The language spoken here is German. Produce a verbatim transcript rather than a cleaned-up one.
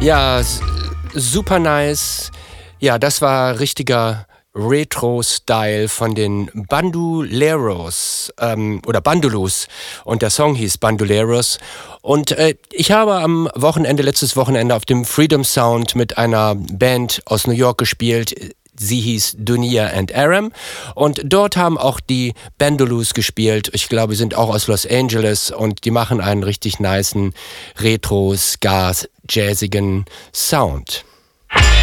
Ja, s- super nice. Ja, das war richtiger Retro-Style von den Bandoleros ähm, oder Bandolos, und der Song hieß Bandoleros. Und äh, ich habe am Wochenende, letztes Wochenende auf dem Freedom Sound mit einer Band aus New York gespielt. Sie hieß Dunia and Aram, und dort haben auch die Bandolos gespielt. Ich glaube, sie sind auch aus Los Angeles, und die machen einen richtig nicen Retro-Ska-jazzigen Sound.